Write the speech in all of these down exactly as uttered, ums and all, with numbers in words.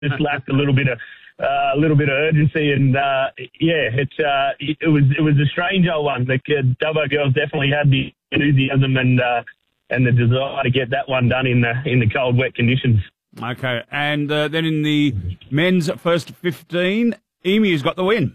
just lacked a little bit of uh, a little bit of urgency, and uh, yeah, it's uh, it, it was it was a strange old one. The uh, Dubbo girls definitely had the enthusiasm and uh, and the desire to get that one done in the in the cold, wet conditions. Okay, and uh, then in the men's first fifteen, Emu's got the win.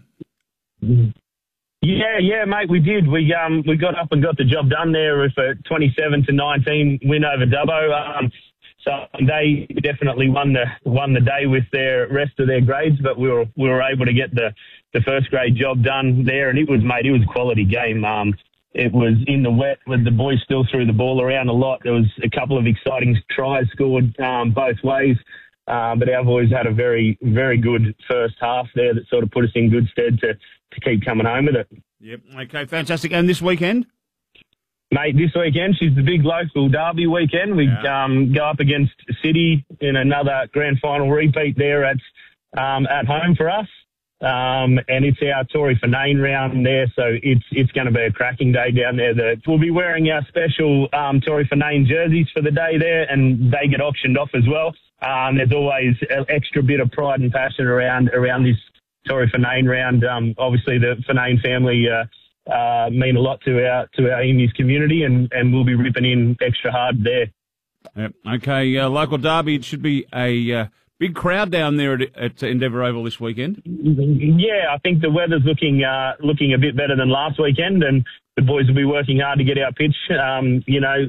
Yeah, yeah, mate, we did. We um we got up and got the job done there with a twenty-seven to nineteen win over Dubbo. Um, so they definitely won the won the day with their rest of their grades, but we were we were able to get the, the first grade job done there, and it was mate, it was a quality game. Um, it was in the wet with the boys still threw the ball around a lot. There was a couple of exciting tries scored um, both ways. Uh, but our boys had a very, very good first half there that sort of put us in good stead to, to keep coming home with it. Yep. Okay, fantastic. And this weekend? Mate, this weekend, she's the big local derby weekend. We yeah. um, go up against City in another grand final repeat there at um, at home for us. Um, and it's our Tory Finane round there, so it's it's going to be a cracking day down there. The, we'll be wearing our special um, Tory Finane jerseys for the day there, and they get auctioned off as well. Um, there's always an extra bit of pride and passion around around this Tory Finane round. Um, obviously, the Finane family uh, uh, mean a lot to our to our Emus community, and, and we'll be ripping in extra hard there. Yep. Okay, uh, local derby. It should be a uh, big crowd down there at, at Endeavour Oval this weekend. Yeah, I think the weather's looking uh, looking a bit better than last weekend, and the boys will be working hard to get our pitch, um, you know,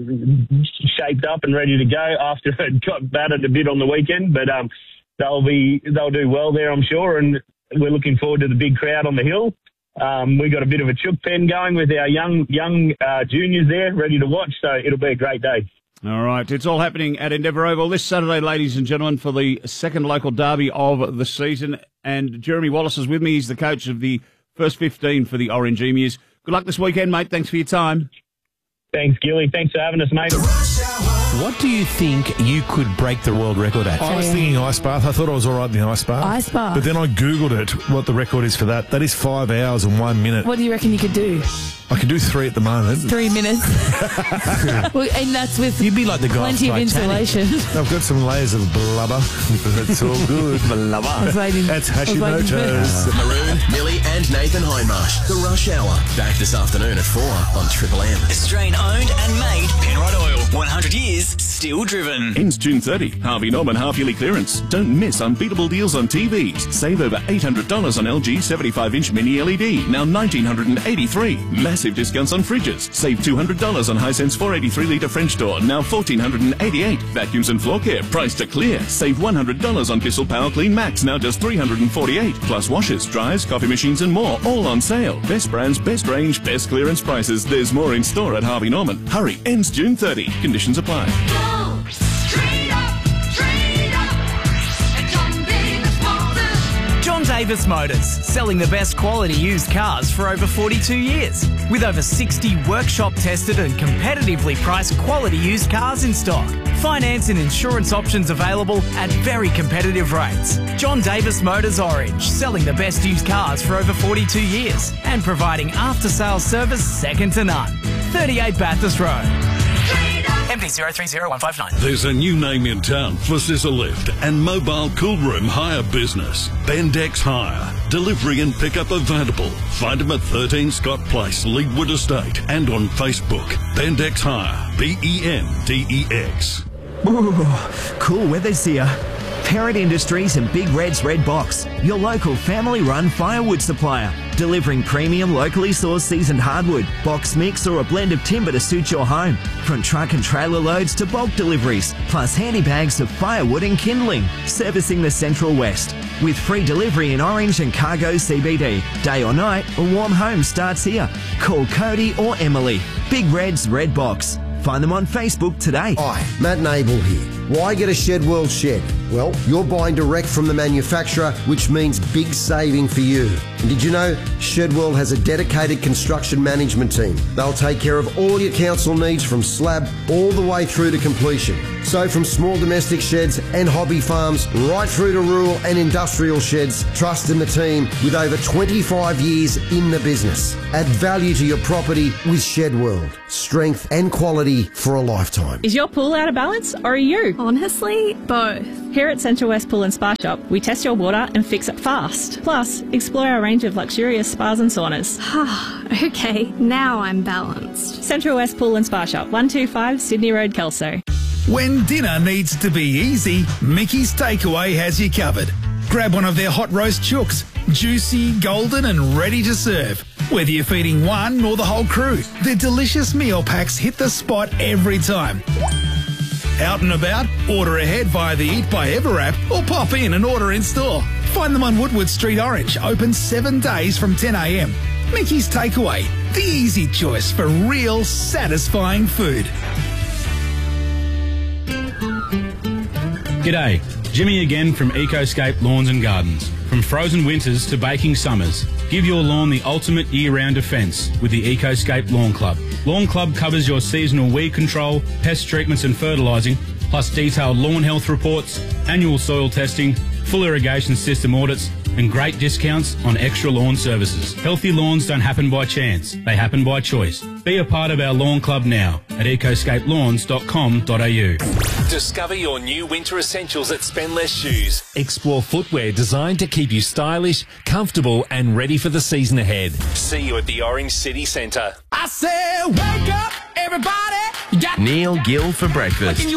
shaped up and ready to go after it got battered a bit on the weekend. But um, they'll be they'll do well there, I'm sure, and we're looking forward to the big crowd on the hill. Um, we got a bit of a chook pen going with our young young uh, juniors there, ready to watch. So it'll be a great day. All right, it's all happening at Endeavour Oval this Saturday, ladies and gentlemen, for the second local derby of the season. And Jeremy Wallace is with me. He's the coach of the first fifteen for the Orange Emus. Good luck this weekend, mate. Thanks for your time. Thanks, Gilly. Thanks for having us, mate. What do you think you could break the world record at? I was thinking ice bath. I thought I was all right in the ice bath. Ice bath. But then I Googled it, what the record is for that. That is five hours and one minute. What do you reckon you could do? I can do three at the moment. Three minutes. Well, and that's with You'd be like the guy plenty of insulation. I've got some layers of blubber. That's all good. Blubber. I was waiting. That's I was waiting Hashimoto's. Maroon, Millie and Nathan Hindmarsh. The Rush Hour. Back this afternoon at four on Triple M. Australian owned and made Penrod Oil. one hundred years, still driven. Ends June thirtieth. Harvey Norman half-yearly clearance. Don't miss unbeatable deals on T Vs. Save over eight hundred dollars on L G seventy-five inch mini L E D. Now one thousand nine hundred eighty-three dollars. Massive discounts on fridges. Save two hundred dollars on Hisense four eighty-three litre French door. Now one thousand four hundred eighty-eight dollars. Vacuums and floor care. Priced to clear. Save one hundred dollars on Bissell Power Clean Max. Now just three hundred forty-eight dollars. Plus washers, dryers, coffee machines and more. All on sale. Best brands, best range, best clearance prices. There's more in store at Harvey Norman. Hurry. Ends June thirtieth. Conditions apply. Go straight up, straight up at John Davis Motors. John Davis Motors, selling the best quality used cars for over forty-two years. With over sixty workshop-tested and competitively priced quality used cars in stock. Finance and insurance options available at very competitive rates. John Davis Motors Orange, selling the best used cars for over forty-two years and providing after-sales service second to none. thirty-eight Bathurst Road. M D zero three zero one five nine. There's a new name in town for Scissor Lift and mobile cool room hire business. Bendex Hire. Delivery and pickup available. Find them at thirteen Scott Place, Leadwood Estate, and on Facebook. Bendex Hire. B E N D E X. Ooh, cool weather's here. Parrot Industries and Big Red's Red Box, your local family-run firewood supplier. Delivering premium, locally sourced seasoned hardwood, box mix or a blend of timber to suit your home. From truck and trailer loads to bulk deliveries, plus handy bags of firewood and kindling. Servicing the Central West. With free delivery in Orange and Cargo C B D. Day or night, a warm home starts here. Call Cody or Emily. Big Red's Red Box. Find them on Facebook today. Hi, Matt Nable here. Why get a Shed World shed? Well, you're buying direct from the manufacturer, which means big saving for you. And did you know Shed World has a dedicated construction management team? They'll take care of all your council needs from slab all the way through to completion. So from small domestic sheds and hobby farms right through to rural and industrial sheds, trust in the team with over twenty-five years in the business. Add value to your property with Shed World. Strength and quality for a lifetime. Is your pool out of balance or are you? Honestly, both. Here at Central West Pool and Spa Shop, we test your water and fix it fast. Plus, explore our range of luxurious spas and saunas. Okay, now I'm balanced. Central West Pool and Spa Shop, one two five Sydney Road, Kelso. When dinner needs to be easy, Mickey's Takeaway has you covered. Grab one of their hot roast chooks, juicy, golden and ready to serve. Whether you're feeding one or the whole crew, their delicious meal packs hit the spot every time. Out and about? Order ahead via the Eat by Ever app or pop in and order in store. Find them on Woodward Street, Orange, open seven days from ten a m. Mickey's Takeaway, the easy choice for real satisfying food. G'day, Jimmy again from Ecoscape Lawns and Gardens. From frozen winters to baking summers, give your lawn the ultimate year-round defence with the Ecoscape Lawn Club. Lawn Club covers your seasonal weed control, pest treatments and fertilising, plus detailed lawn health reports, annual soil testing, full irrigation system audits, and great discounts on extra lawn services. Healthy lawns don't happen by chance, they happen by choice. Be a part of our lawn club now at ecoscape lawns dot com dot a u. Discover your new winter essentials at Spend Less Shoes. Explore footwear designed to keep you stylish, comfortable and ready for the season ahead. See you at the Orange City Centre. I said, wake up, everybody. You got Neil Gill for breakfast.